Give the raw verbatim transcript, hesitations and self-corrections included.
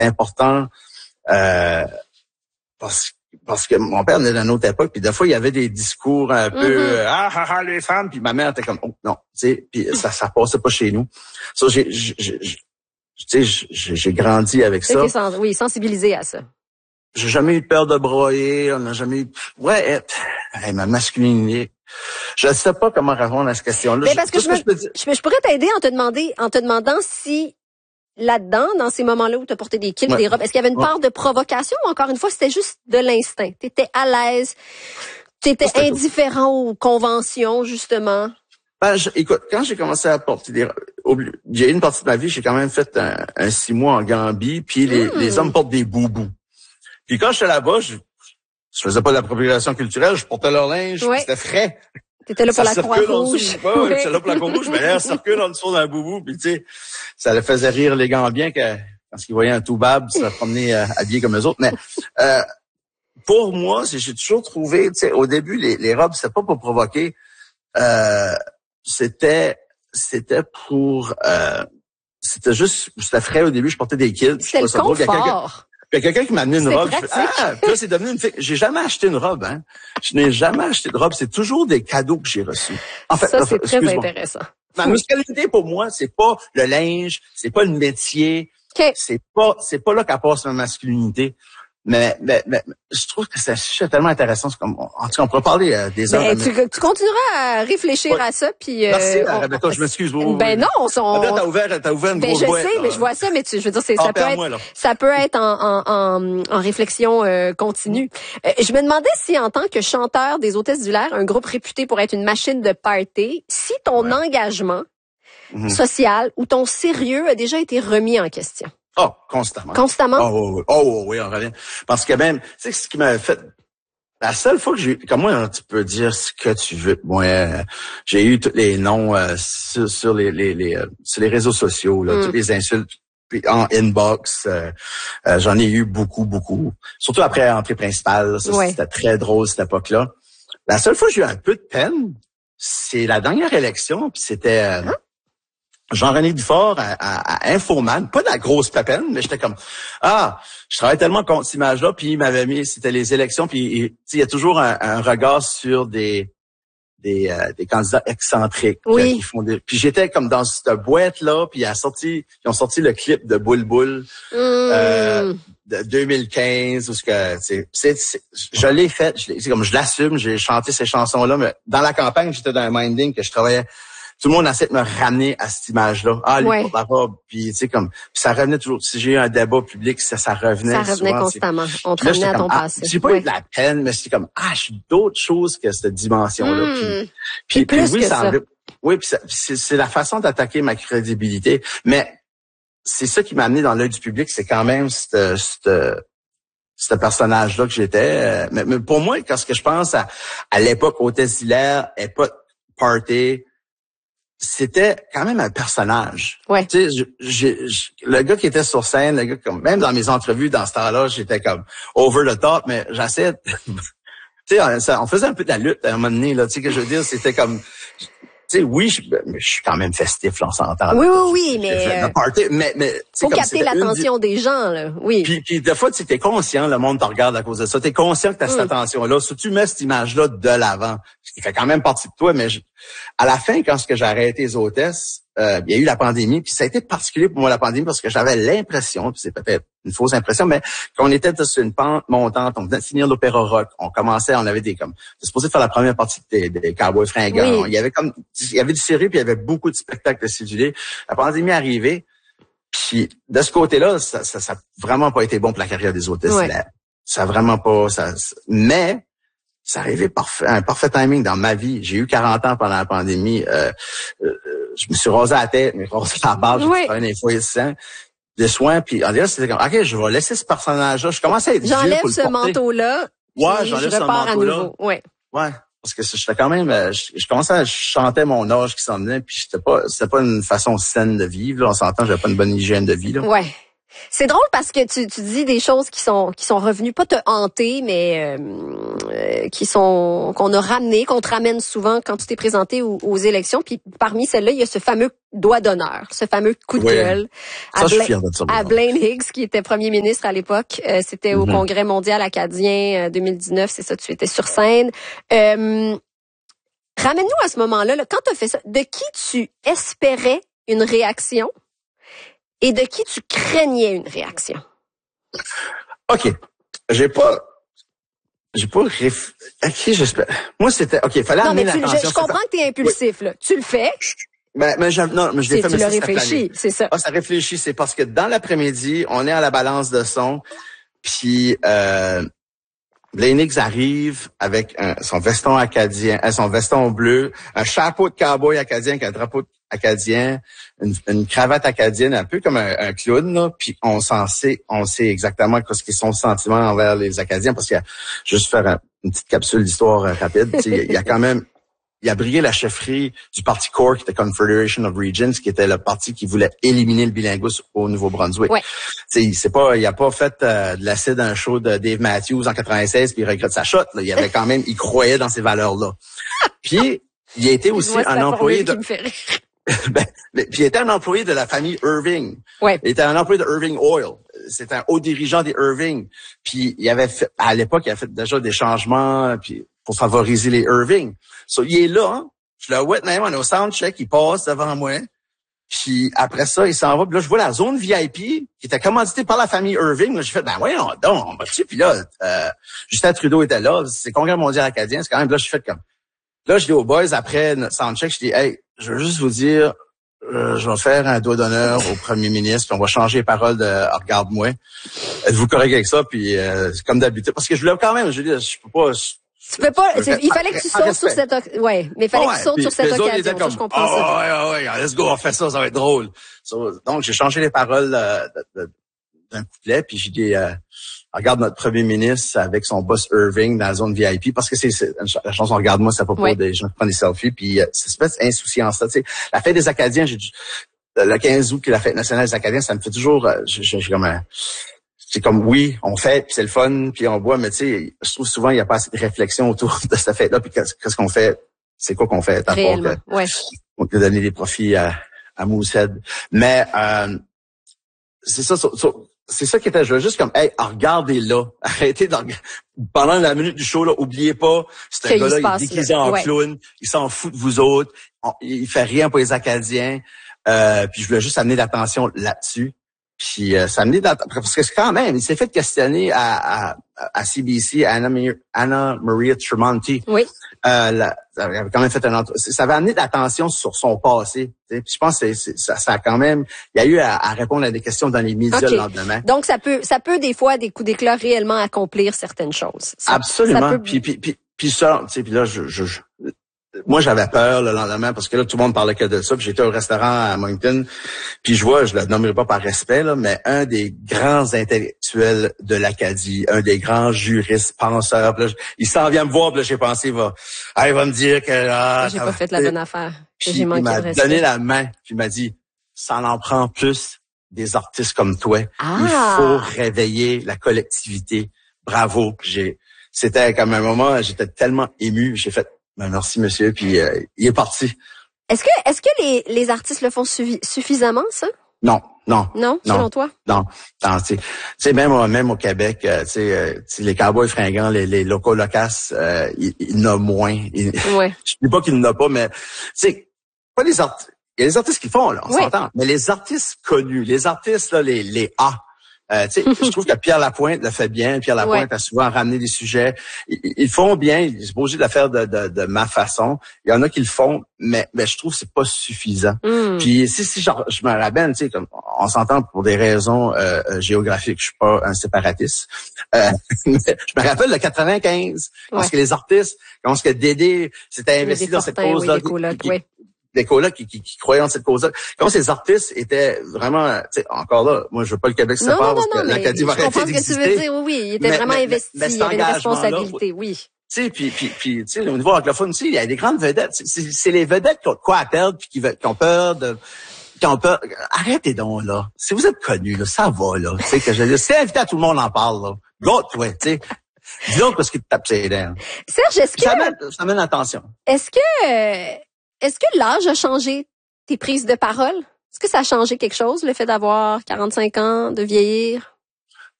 important euh, parce, parce que mon père venait d'une autre époque, puis des fois, il y avait des discours un peu Mm-hmm. euh, ah, ah, ah, les femmes, puis ma mère était comme oh, non, tu sais, puis ça, ça passait pas chez nous. Ça, so, j'ai, j'ai, j'ai, tu sais, j'ai, j'ai grandi avec ça. Sens- oui, sensibilisé à ça. J'ai jamais eu peur de broyer, on n'a jamais eu... Ouais, hey, ma masculinité. Je sais pas comment répondre à cette question-là. Mais parce que, je, me, que je, peux dire... je, je pourrais t'aider en te demander, en te demandant si là-dedans, dans ces moments-là où tu as porté des kilts, ouais. des robes, est-ce qu'il y avait une ouais. part de provocation ou encore une fois, c'était juste de l'instinct? Tu étais à l'aise, tu étais indifférent tout. Aux conventions, justement? Ben, je, écoute, quand j'ai commencé à porter des robes, j'ai eu une partie de ma vie, j'ai quand même fait un, un six mois en Gambie, puis les, mmh. les hommes portent des boubous. Puis quand j'étais là-bas, je, je faisais pas de l'appropriation culturelle, je portais leur linge, ouais. c'était frais. T'étais là pour ça la Croix-Rouge. Ouais, ouais, j'étais là pour la Croix-Rouge, mais là, circule en dessous d'un boubou, puis tu sais, ça le faisait rire les Gambiens que, quand ils voyaient un toubab, ça se promenait euh, habillé comme eux autres. Mais euh, pour moi, j'ai toujours trouvé, tu sais, au début, les, les robes, c'était pas pour provoquer, euh, c'était c'était pour... Euh, c'était juste, c'était frais au début, je portais des kilts. C'était le confort. Il y a quelqu'un qui m'a amené une robe. Je fais, ah, puis là, c'est devenu une fille. J'ai jamais acheté une robe, hein. Je n'ai jamais acheté de robe. C'est toujours des cadeaux que j'ai reçus. En fait, ça, c'est très intéressant. Ma masculinité, pour moi, c'est pas le linge, c'est pas le métier. Okay. C'est pas, c'est pas là qu'à passe ma masculinité. Mais, mais, mais, je trouve que c'est un tellement intéressant. Comme, en tout cas, on pourrait parler euh, des hommes. Ben, tu, tu continueras à réfléchir ouais. à ça, puis. Euh, Merci, on, Rebecca, on, je m'excuse. Oh, ben non, on. on t'as ouvert, t'as ouvert une ben grosse je boîte. Je sais, là. mais je vois ça, mais tu, je veux dire, c'est, ah, ça peut être, moi, ça peut être en, en, en, en réflexion euh, continue. Euh, je me demandais si, en tant que chanteur des Hôtesses du L'air, un groupe réputé pour être une machine de party, si ton ouais. engagement mm-hmm. social ou ton sérieux a déjà été remis en question. Oh, constamment. Constamment? Oh, oui, oh, oh, oui, on revient. Parce que même, tu sais, ce qui m'avait fait, la seule fois que j'ai, comme moi, tu peux dire ce que tu veux. Moi, euh, j'ai eu tous les noms euh, sur, sur les, les, les euh, sur les réseaux sociaux, là, mm. toutes les insultes, puis en inbox, euh, euh, j'en ai eu beaucoup, beaucoup. Surtout après l'entrée principale, ça, ouais. c'était très drôle cette époque-là. La seule fois que j'ai eu un peu de peine, c'est la dernière élection, puis c'était. Euh, hein? Jean-René Dufort à, à, à Infoman, pas de la grosse papenne, mais j'étais comme ah, je travaille tellement contre cette image-là, puis il m'avait mis, c'était les élections, puis il y a toujours un, un regard sur des des, euh, des candidats excentriques oui. qui font des. Puis j'étais comme dans cette boîte-là, puis il a sorti, ils ont sorti le clip de Boule Boule mmh. euh, de deux mille quinze, où ce que c'est, c'est, c'est, je l'ai fait, je l'ai, c'est comme je l'assume, j'ai chanté ces chansons-là, mais dans la campagne, j'étais dans un minding que je travaillais. Tout le monde essaie de me ramener à cette image-là. Ah, lui, ouais. porte la robe. Puis, tu sais, comme, puis ça revenait toujours. Si j'ai eu un débat public, ça, ça revenait. Ça revenait souvent, constamment. T'sais. On te revenait à ton ah, passé. J'ai pas ouais. eu de la peine, mais c'est comme, ah, je suis d'autres choses que cette dimension-là. Mmh. Puis, puis, puis oui, ça, ça. Oui, puis ça, c'est, c'est la façon d'attaquer ma crédibilité. Mais c'est ça qui m'a amené dans l'œil du public, c'est quand même cette, cette, ce personnage-là que j'étais. Mais, mais pour moi, quand ce que je pense à, à l'époque Hôtesse d'Hilaire, époque party, c'était quand même un personnage. Ouais. Tu sais, j'ai, le gars qui était sur scène, le gars comme, même dans mes entrevues dans ce temps-là, j'étais comme over the top, mais j'essaie. Tu sais, on, on faisait un peu de la lutte à un moment donné là. Tu sais que je veux dire, c'était comme. Tu sais, oui, je, je suis quand même festif, là, on s'entend. Oui, oui, oui, mais... Party, mais, mais faut capter l'attention des gens, là, oui. Puis, puis des fois, tu es conscient, le monde te regarde à cause de ça. Tu es conscient que tu as cette mm. attention-là. Si tu mets cette image-là de l'avant, ce qui fait quand même partie de toi, mais je, à la fin, quand j'ai arrêté les hôtesses, euh, il y a eu la pandémie, puis ça a été particulier pour moi, la pandémie, parce que j'avais l'impression, puis c'est peut-être une fausse impression, mais qu'on était sur une pente montante, on venait de finir l'opéra rock, on commençait, on avait des comme, on supposé faire la première partie des, des Cowboys fringants, oui. Il y avait comme, il y avait du série, puis il y avait beaucoup de spectacles de cédulés. La pandémie arrivait, puis de ce côté-là, ça, ça, ça a vraiment pas été bon pour la carrière des hôtesses. Ouais. Ça a vraiment pas, ça, mais ça arrivait parfait, un parfait timing dans ma vie. J'ai eu quarante ans pendant la pandémie. Euh, euh, je me suis rasé la tête, mais rasé la barbe, oui. j'ai fait un infoïsant de soins. Puis en c'était comme, ok, je vais laisser ce personnage-là. Je commençais à être j'enlève vieux pour ce le porter. manteau-là. Ouais, j'enlève je ce manteau-là. Ouais. Ouais. Parce que j'étais quand même, je, je commençais à chanter mon âge qui s'en venait, puis c'était pas, c'était pas une façon saine de vivre. Là. On s'entend, j'avais pas une bonne hygiène de vie. Là. Ouais. C'est drôle parce que tu, tu dis des choses qui sont qui sont revenues, pas te hanter, mais euh, euh, qui sont qu'on a ramené, qu'on te ramène souvent quand tu t'es présenté aux, aux élections. Puis parmi celles-là, il y a ce fameux doigt d'honneur, ce fameux coup de oui. gueule ça, à, je suis Bla- fier de ça, à Blaine Higgs, qui était premier ministre à l'époque. Euh, c'était au mm-hmm. Congrès mondial acadien euh, deux mille dix-neuf, c'est ça, tu étais sur scène. Euh, ramène-nous à ce moment-là, là, quand tu as fait ça, de qui tu espérais une réaction? Et de qui tu craignais une réaction? OK. J'ai pas... J'ai pas réf... À qui j'espère... Moi, c'était... OK, il fallait non, amener mais tu, l'attention. je, je comprends que tu es impulsif, oui. là. Tu le fais. Mais, mais je, non, mais je l'ai fait, tu mais l'as ça, réfléchi, c'est ça. Ah, ça réfléchit, c'est parce que dans l'après-midi, on est à la balance de son, puis euh, Blaine Higgs arrive avec un, son veston acadien, euh, son veston bleu, un chapeau de cowboy acadien avec un drapeau acadien, une, une cravate acadienne, un peu comme un, un clown, là, puis on s'en sait, on sait exactement ce qu'ils sont sentiments envers les Acadiens, parce qu'il y a, juste faire un, une petite capsule d'histoire euh, rapide, il y a quand même, il a brigué la chefferie du parti Core, qui était Confederation of Regions, qui était le parti qui voulait éliminer le bilinguisme au Nouveau-Brunswick. Ouais. C'est, c'est pas, il a pas fait euh, de l'acide un show de Dave Matthews en quatre-vingt-seize puis il regrette sa shot. Là. Il avait quand même, il croyait dans ces valeurs-là. Puis il a été aussi moi, un employé de. ben, puis il était un employé de la famille Irving. Ouais. Il était un employé de Irving Oil. C'était un haut dirigeant des Irving. Puis il avait fait, à l'époque, il a fait déjà des changements puis pour favoriser les Irving. So, il est là, hein? Je le vois même, on est au soundcheck, il passe devant moi. Puis après ça, il s'en va. Puis là, je vois la zone V I P qui était commanditée par la famille Irving. Là, j'ai fait, ben voyons donc, on va dessus. Puis là, euh, Justin Trudeau était là. C'est le Congrès mondial acadien. C'est quand même, là, je fait comme... Là, je dis aux boys, après notre soundcheck, je dis, hey, je veux juste vous dire, euh, je vais faire un doigt d'honneur au premier ministre, puis on va changer les paroles de ah, « Regarde-moi ». Êtes-vous correct avec ça? Puis euh, c'est comme d'habitude. Parce que je voulais quand même, je veux dire, je peux pas... Je, Tu peux pas, il fallait que tu sautes sur cette, ouais, mais il fallait ouais, que tu sautes sur cette occasion. Comme, ça, je comprends oh, ça. Ouais, ouais, ouais, let's go, on fait ça, ça va être drôle. So, donc, j'ai changé les paroles euh, de, de, d'un couplet, puis j'ai dit, euh, regarde notre premier ministre avec son boss Irving dans la zone V I P, parce que c'est, c'est la chanson Regarde-moi, c'est pas pour ouais. des gens qui prennent des selfies, puis euh, c'est cette espèce d'insouciance-là. Tu sais, la fête des Acadiens, j'ai le quinze août, qui est la fête nationale des Acadiens, ça me fait toujours, euh, j'ai, j'ai comme un... C'est comme, oui, on fait, puis c'est le fun, puis on boit, mais tu sais, je trouve souvent, il n'y a pas assez de réflexion autour de cette fête-là, puis qu'est-ce, qu'est-ce qu'on fait? C'est quoi qu'on fait? Réellement, que, ouais. On peut donner des profits à, à Moosehead. Mais, euh, c'est ça, so, so, c'est ça qui était, je veux juste comme, hey, regardez-là. Arrêtez de pendant la minute du show, là, oubliez pas, c'est un gars-là, il est déguisé en ouais. clown, il s'en fout de vous autres, on, il fait rien pour les Acadiens, euh, puis je voulais juste amener l'attention là-dessus. Puis euh, ça amenait parce que quand même, il s'est fait questionner à, à, à C B C, Anna, Anna Maria Tremonti. Oui. Euh, la, ça avait quand même fait un ça avait amené de l'attention sur son passé. Puis je pense que c'est, ça, ça a quand même, il y a eu à, à répondre à des questions dans les médias okay. le lendemain. Donc ça peut, ça peut des fois des coups d'éclat réellement accomplir certaines choses. Ça, Absolument. Ça peut... Puis puis puis puis ça, tu sais, puis là je, je, je moi, j'avais peur le lendemain parce que là, tout le monde parlait que de ça. Puis j'étais au restaurant à Moncton. Puis je vois, je le nommerai pas par respect, là, mais un des grands intellectuels de l'Acadie, un des grands juristes, penseurs. Là, il s'en vient me voir, puis là, j'ai pensé, il va, ah, il va me dire que ah, j'ai pas fait la bonne affaire. Puis j'ai manqué il m'a de respect. donné la main, puis il m'a dit, ça en prend plus des artistes comme toi. Ah. Il faut réveiller la collectivité. Bravo. J'ai, c'était comme un moment, j'étais tellement ému. J'ai fait, ben merci monsieur, puis euh, il est parti. Est-ce que est-ce que les les artistes le font suffi- suffisamment ça? Non, non. Non, non selon toi? Non, non, tu sais, même même au Québec, euh, tu sais, euh, les cowboys fringants, les les locaux locaces, euh, il, il y en a moins. Il, ouais. Je dis pas qu'il n'y en a pas, mais tu sais, pas les artistes. Il y a les artistes qui font là, on ouais. s'entend. Mais les artistes connus, les artistes là, les les A. Euh, tu sais, je trouve que Pierre Lapointe le fait bien. Pierre Lapointe ouais. a souvent ramené des sujets. Ils, ils font bien. Ils sont pas obligés de le faire de, de, de ma façon. Il y en a qui le font, mais, mais je trouve que c'est pas suffisant. Mm. Puis si si genre, je me rappelle, tu sais, comme on s'entend pour des raisons euh, géographiques, je suis pas un séparatiste. Euh, mais je me rappelle le quatre-vingt-quinze, ouais. parce que les artistes, quand ce que Dédé s'était investi dans cette cause-là. Oui, colocs, qui, oui. des colocs qui, qui, qui croyaient en cette cause-là. Quand ces artistes étaient vraiment, tu sais, encore là, moi je veux pas le Québec se sépare parce que l'Acadie va arrêter d'exister. Je comprends ce que tu veux dire, oui, oui, il était mais, vraiment mais, investi, mais il y avait une responsabilité, oui. Tu sais, puis, puis, puis, tu sais, au niveau anglophone aussi, il y a des grandes vedettes. C'est, c'est les vedettes qui ont quoi à perdre puis qui, qui ont peur de, qu'on peut, arrêtez donc, là. Si vous êtes connu, là, ça va, là. Tu sais, que je, c'est invité à tout le monde en parle, là. L'autre, toi, tu sais. Dis-donc parce qu'il te tape ses dents. Serge, est-ce que... Ça mène, ça mène l'attention. Est-ce que, euh, est-ce que l'âge a changé tes prises de parole? Est-ce que ça a changé quelque chose, le fait d'avoir quarante-cinq ans, de vieillir?